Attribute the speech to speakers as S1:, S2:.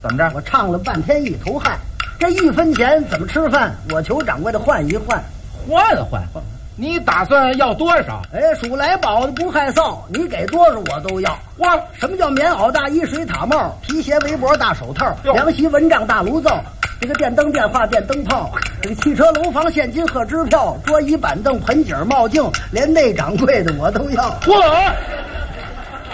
S1: 怎么着？
S2: 我唱了半天一头汗，这1分钱怎么吃饭？我求掌柜的换一换。
S1: 换，你打算要多少？
S2: 哎，数来宝的不害臊，你给多少我都要。
S1: 哇，
S2: 什么叫棉袄大衣、水塔帽、皮鞋、围脖、大手套、凉席、蚊帐、大炉灶？这个电灯、电话、电灯泡，这个汽车、楼房、现金、贺支票、桌椅、板凳、盆景、帽镜，连内掌柜的我都要。
S1: 嚯！